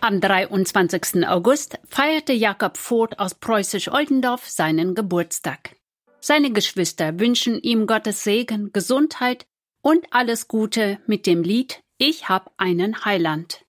Am 23. August feierte Jakob Voth aus Preußisch-Oldendorf seinen Geburtstag. Seine Geschwister wünschen ihm Gottes Segen, Gesundheit und alles Gute mit dem Lied »Ich hab einen Heiland«.